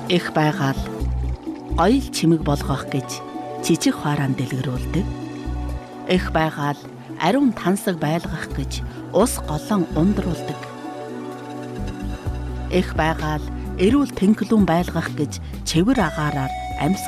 Их байгаал гоёл чимэг болгох гэж жижиг хуарaan дэлгэрүүлдэг. Их байгаал ариун тансаг байлгах гэж ус голон ундруулдаг. Их байгаал эрүүл тэнхлүүн байлгах гэж чевэр агаараар амьс